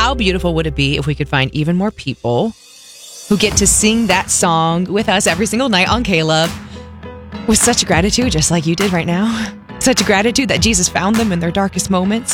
how beautiful would it be if we could find even more people who get to sing that song with us every single night on K-Love with such gratitude, just like you did right now. Such gratitude that Jesus found them in their darkest moments.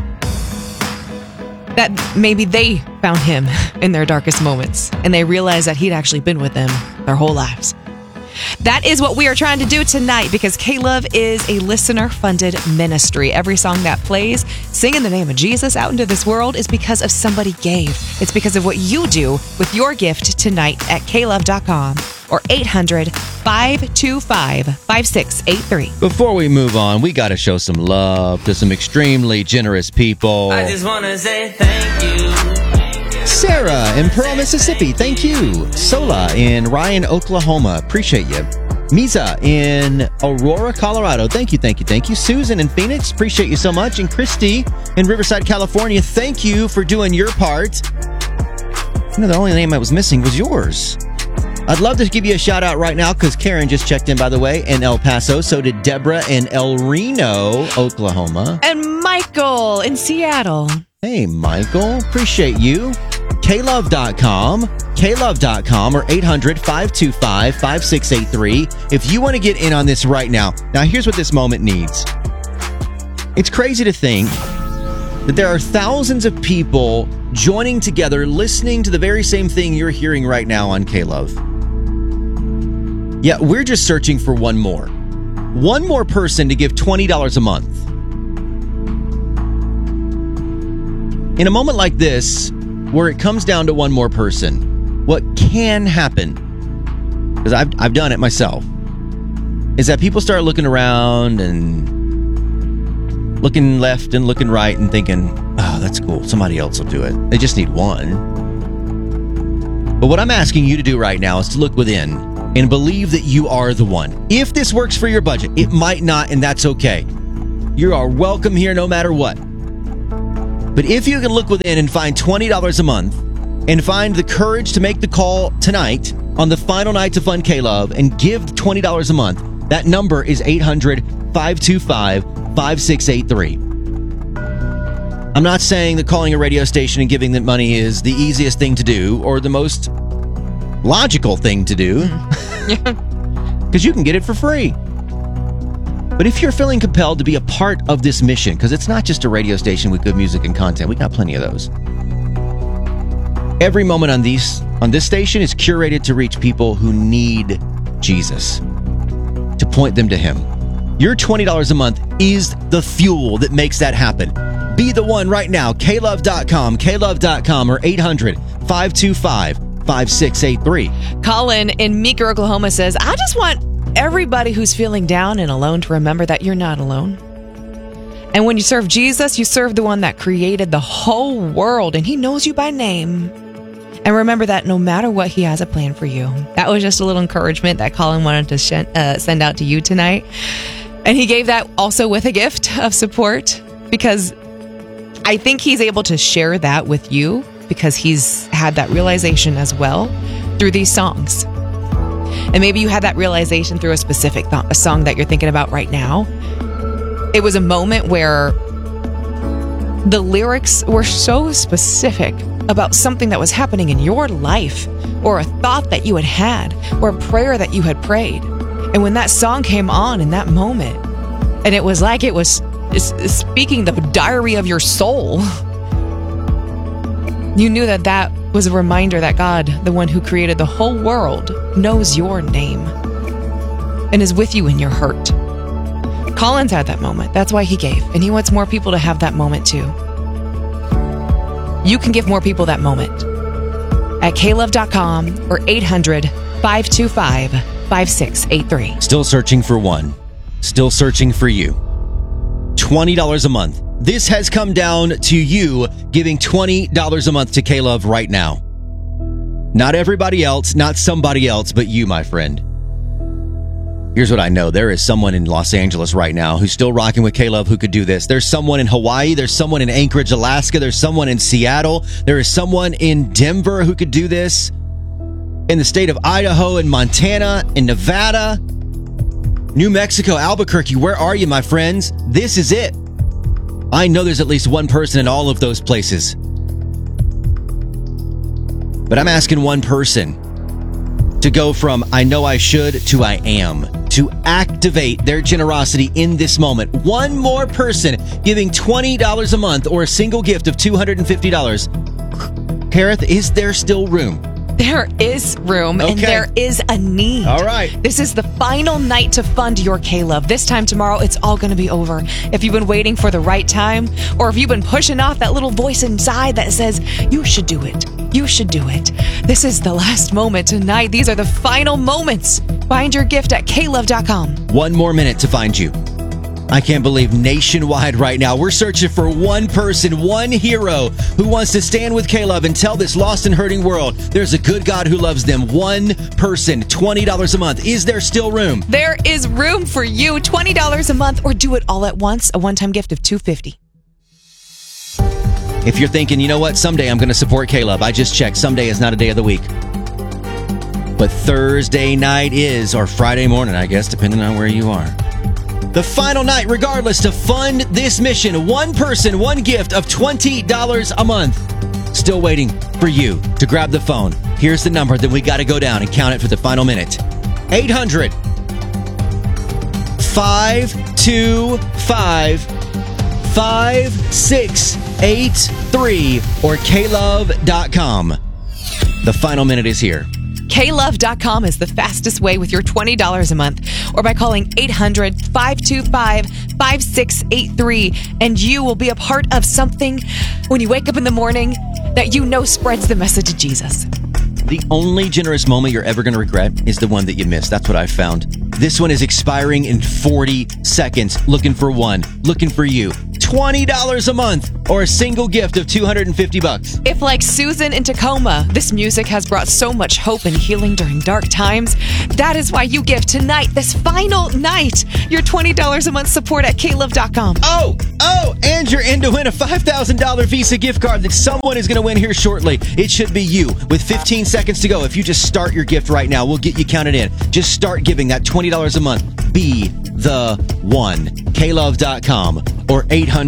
That maybe they found him in their darkest moments and they realized that he'd actually been with them their whole lives. That is what we are trying to do tonight because K-Love is a listener-funded ministry. Every song that plays, Sing in the Name of Jesus out into this world is because of somebody gave. It's because of what you do with your gift tonight at klove.com or 800-525-5683. Before we move on, we got to show some love to some extremely generous people. I just want to say thank you. Sarah in Pearl, Mississippi, thank you. Sola in Ryan, Oklahoma, appreciate you. Misa in Aurora, Colorado, thank you. Susan in Phoenix, appreciate you so much. And Christy in Riverside, California, thank you for doing your part. The only name I was missing was yours. I'd love to give you a shout out right now because Karen just checked in, by the way, in El Paso. So did Deborah in El Reno, Oklahoma. And Michael in Seattle. Hey, Michael, appreciate you. klove.com or 800-525-5683 if you want to get in on this right now. Now, here's what this moment needs. It's crazy to think that there are thousands of people joining together, listening to the very same thing you're hearing right now on K-Love. Yeah, we're just searching for one more person to give $20 a month. In a moment like this, where it comes down to one more person, what can happen, because I've done it myself, is that people start looking around and looking left and looking right and thinking, oh, that's cool, somebody else will do it. They just need one. But what I'm asking you to do right now is to look within and believe that you are the one. If this works for your budget, it might not, and that's okay. You are welcome here no matter what. But if you can look within and find $20 a month and find the courage to make the call tonight on the final night of Fun K-Love and give $20 a month, that number is 800-525-5683. I'm not saying that calling a radio station and giving them money is the easiest thing to do or the most logical thing to do. Because you can get it for free. But if you're feeling compelled to be a part of this mission, because it's not just a radio station with good music and content, we got plenty of those. Every moment on this station is curated to reach people who need Jesus, to point them to him. Your $20 a month is the fuel that makes that happen. Be the one right now. klove.com or 800-525-5683. Colin in Meeker, Oklahoma says, I just want everybody who's feeling down and alone to remember that you're not alone. And when you serve Jesus, you serve the one that created the whole world, and he knows you by name. And remember that no matter what, he has a plan for you. That was just a little encouragement that Colin wanted to send out to you tonight. And he gave that also with a gift of support, because I think he's able to share that with you because he's had that realization as well through these songs. And maybe you had that realization through a specific a song that you're thinking about right now. It was a moment where the lyrics were so specific about something that was happening in your life, or a thought that you had, or a prayer that you had prayed. And when that song came on in that moment, and it was like it was speaking the diary of your soul, you knew that that was a reminder that God, the one who created the whole world, knows your name and is with you in your hurt. Colin's had that moment. That's why he gave. And he wants more people to have that moment too. You can give more people that moment at klove.com or 800-525-5683. Still searching for one. Still searching for you. $20 a month. This has come down to you giving $20 a month to K-Love right now. Not everybody else, not somebody else, but you, my friend. Here's what I know. There is someone in Los Angeles right now who's still rocking with K-Love who could do this. There's someone in Hawaii. There's someone in Anchorage, Alaska. There's someone in Seattle. There is someone in Denver who could do this. In the state of Idaho and Montana and Nevada, New Mexico, Albuquerque. Where are you, my friends? This is it. I know there's at least one person in all of those places But I'm asking one person to go from I know I should to I am, to activate their generosity in this moment. One more person giving $20 a month or a single gift of $250. Kareth, is there still room? There is room, and Okay. there is a need. All right. This is the final night to fund your K-Love. This time tomorrow, it's all going to be over. If you've been waiting for the right time, or if you've been pushing off that little voice inside that says, you should do it. You should do it. This is the last moment tonight. These are the final moments. Find your gift at klove.com. 1 more minute to find you. I can't believe nationwide right now, we're searching for one person, one hero who wants to stand with K-Love and tell this lost and hurting world there's a good God who loves them. One person, $20 a month. Is there still room? There is room for you. $20 a month, or do it all at once. A one-time gift of $250. If you're thinking, you know what, someday I'm going to support K-Love, I just checked. Someday is not a day of the week. But Thursday night is, or Friday morning, I guess, depending on where you are. The final night, regardless, to fund this mission. One person, one gift of $20 a month. Still waiting for you to grab the phone. Here's the number, then we got to go down and count it for the final minute. 800-525-5683 or klove.com. The final minute is here. klove.com is the fastest way with your $20 a month, or by calling 800-525-5683, and you will be a part of something when you wake up in the morning that you know spreads the message of Jesus. The only generous moment you're ever going to regret is the one that you missed. That's what I've found. This one is expiring in 40 seconds. Looking for one. Looking for you. $20 a month or a single gift of $250. If, like Susan in Tacoma, this music has brought so much hope and healing during dark times, that is why you give tonight, this final night, your $20 a month support at klove.com. Oh, and you're in to win a $5,000 Visa gift card that someone is going to win here shortly. It should be you. With 15 seconds to go, if you just start your gift right now, we'll get you counted in. Just start giving that $20 a month. Be the one. klove.com or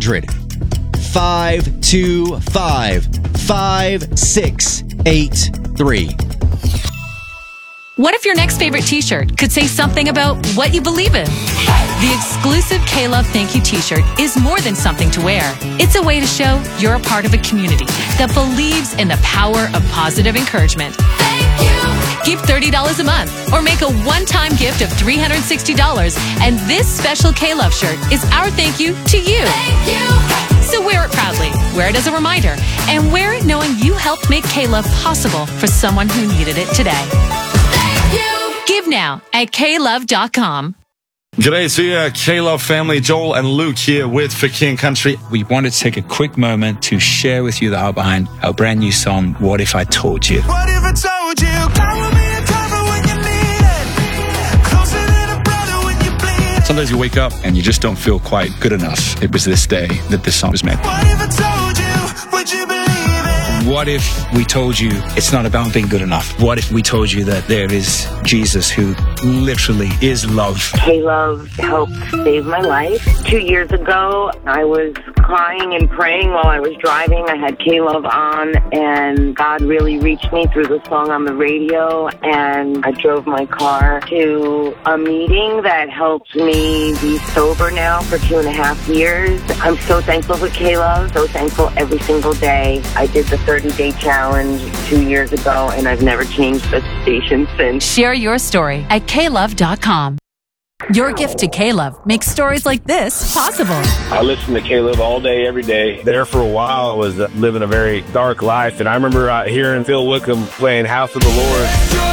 800-525-5683. What if your next favorite t-shirt could say something about what you believe in? The exclusive K-Love Thank You t-shirt is more than something to wear. It's a way to show you're a part of a community that believes in the power of positive encouragement. Thank you! Give $30 a month or make a one-time gift of $360, and this special K-Love shirt is our thank you to you. Thank you! So wear it proudly, wear it as a reminder, and wear it knowing you helped make K-Love possible for someone who needed it today. Thank you! Give now at klove.com. G'day, it's the K-Love family, Joel and Luke here with For King Country. We wanted to take a quick moment to share with you the heart behind our brand new song, What If I Told You? What if I told you? God will be a cover when you need it. Closer than a brother when you bleed. Sometimes you wake up and you just don't feel quite good enough. It was this day that this song was made. What if I told you? Would you believe it? What if we told you it's not about being good enough? What if we told you that there is Jesus who literally is love? K-Love helped save my life. 2 years ago, I was crying and praying while I was driving. I had K-Love on, and God really reached me through the song on the radio, and I drove my car to a meeting that helped me be sober now for 2.5 years. I'm so thankful for K-Love, so thankful every single day. I did the 30-day challenge 2 years ago, and I've never changed the station since. Share your story at klove.com. Your gift to K-Love makes stories like this possible. I listened to K-Love all day, every day. There for a while, I was living a very dark life, and I remember hearing Phil Wickham playing House of the Lord.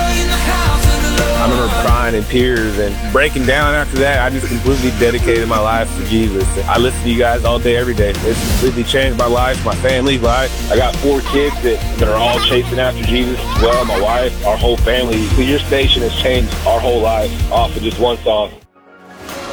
I remember crying in tears and breaking down after that. I just completely dedicated my life to Jesus. I listen to you guys all day, every day. It's completely changed my life, my family's life. I got 4 kids that are all chasing after Jesus as well, my wife, our whole family. Your station has changed our whole life off of just one song.